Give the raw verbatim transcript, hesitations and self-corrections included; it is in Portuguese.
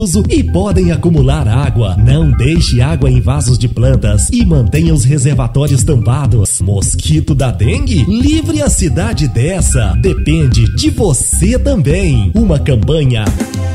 e podem acumular água. Não deixe água em vasos de plantas e mantenha os reservatórios tampados. Mosquito da dengue? Livre a cidade dessa. Depende de você também. Uma campanha